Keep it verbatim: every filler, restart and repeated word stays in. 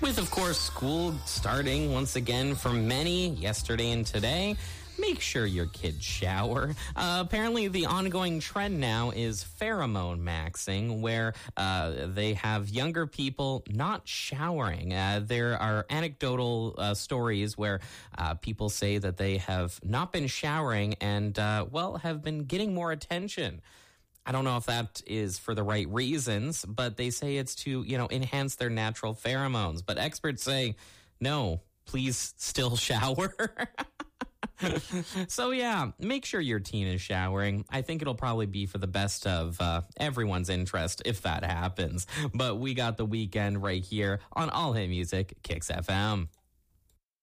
With, of course, school starting once again for many yesterday and today, make sure your kids shower. Uh, apparently, the ongoing trend now is pheromone maxing, where uh, they have younger people not showering. Uh, there are anecdotal uh, stories where uh, people say that they have not been showering and, uh, well, have been getting more attention. I don't know if that is for the right reasons, but they say it's to, you know, enhance their natural pheromones. But experts say, no, please still shower. So, yeah, make sure your teen is showering. I think it'll probably be for the best of uh, everyone's interest if that happens. But we got The Weeknd right here on All Hit Music, Kicks F M.